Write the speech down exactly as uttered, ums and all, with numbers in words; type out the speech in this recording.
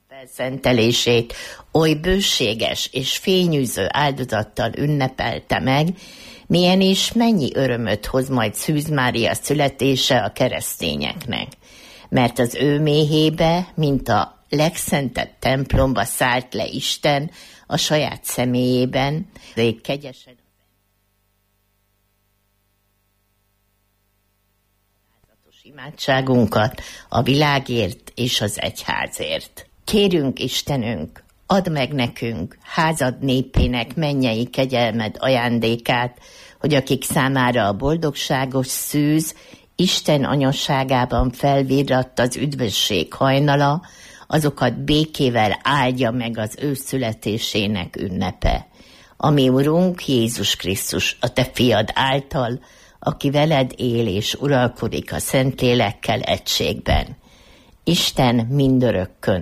felszentelését oly bőséges és fényűző áldozattal ünnepelte meg, milyen és mennyi örömöt hoz majd Szűz Mária születése a keresztényeknek. Mert az ő méhébe, mint a legszentebb templomba szállt le Isten a saját személyében, rég kegyesen imádságunkat a világért és az egyházért. Kérünk, Istenünk, add meg nekünk, házad népének mennyei kegyelmed ajándékát, hogy akik számára a boldogságos szűz Isten anyasságában felvirratt az üdvösség hajnala, azokat békével áldja meg az ő születésének ünnepe. Ami Urunk Jézus Krisztus, a te fiad által, aki veled él és uralkodik a Szentlélekkel egységben. Isten mindörökkön